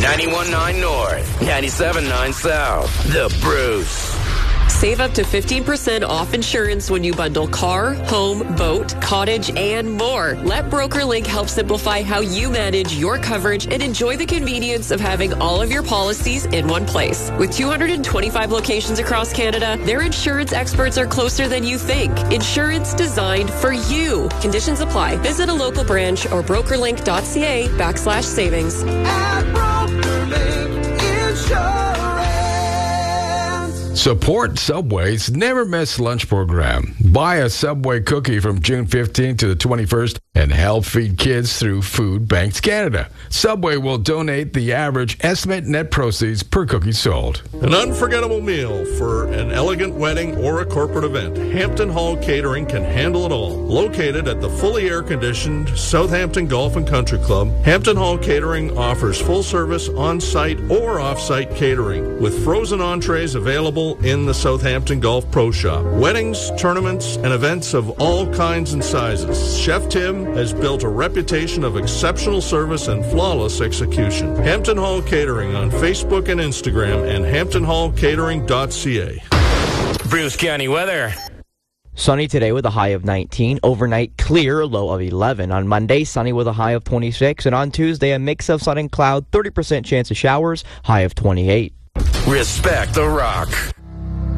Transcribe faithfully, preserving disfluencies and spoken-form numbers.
ninety-one point nine North, ninety-seven point nine South. The Bruce. Save up to fifteen percent off insurance when you bundle car, home, boat, cottage, and more. Let BrokerLink help simplify how you manage your coverage and enjoy the convenience of having all of your policies in one place. With two hundred twenty-five locations across Canada, their insurance experts are closer than you think. Insurance designed for you. Conditions apply. Visit a local branch or brokerlink.ca backslash savings. At BrokerLink Insurance. Support Subway's Never Miss Lunch program. Buy a Subway cookie from June fifteenth to the twenty-first and help feed kids through Food Banks Canada. Subway will donate the average estimated net proceeds per cookie sold. An unforgettable meal for an elegant wedding or a corporate event. Hampton Hall Catering can handle it all. Located at the fully air-conditioned Southampton Golf and Country Club, Hampton Hall Catering offers full-service on-site or off-site catering with frozen entrees available in the Southampton Golf Pro Shop. Weddings, tournaments, and events of all kinds and sizes. Chef Tim has built a reputation of exceptional service and flawless execution. Hampton Hall Catering on Facebook and Instagram and hampton hall catering dot c a. Bruce County weather. Sunny today with a high of nineteen. Overnight clear, low of eleven. On Monday, sunny with a high of twenty-six. And on Tuesday, a mix of sun and cloud, thirty percent chance of showers, high of twenty-eight. Respect the Rock.